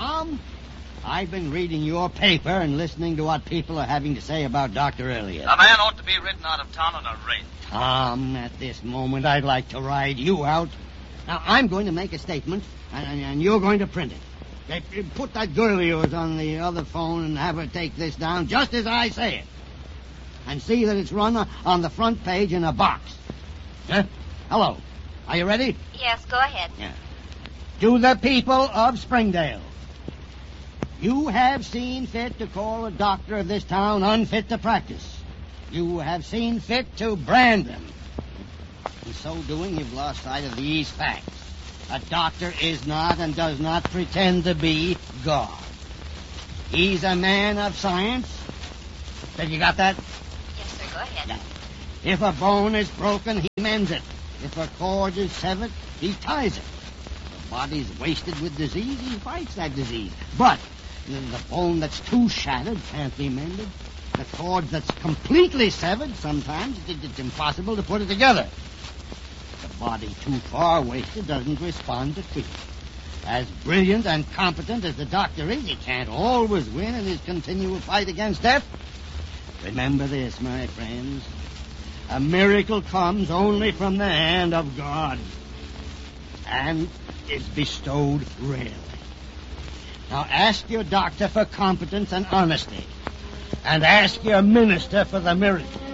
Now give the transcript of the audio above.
Tom, I've been reading your paper and listening to what people are having to say about Dr. Elliot. A man ought to be ridden out of town on a rate. Tom, at this moment, I'd like to ride you out. Now, I'm going to make a statement, and you're going to print it. Put that girl of yours on the other phone and have her take this down just as I say it. And see that it's run on the front page in a box. Huh? Hello. Are you ready? Yes, go ahead. Yeah. To the people of Springdale. You have seen fit to call a doctor of this town unfit to practice. You have seen fit to brand him. In so doing, you've lost sight of these facts. A doctor is not and does not pretend to be God. He's a man of science. Have you got that? Yes, sir, go ahead. Yeah. If a bone is broken, he mends it. If a cord is severed, he ties it. If the body's wasted with disease, he fights that disease. But the bone that's too shattered can't be mended. The cord that's completely severed, sometimes it's impossible to put it together. The body too far wasted doesn't respond to treatment. As brilliant and competent as the doctor is, he can't always win in his continual fight against death. Remember this, my friends. A miracle comes only from the hand of God and is bestowed rarely. Now ask your doctor for competence and honesty, and ask your minister for the miracle.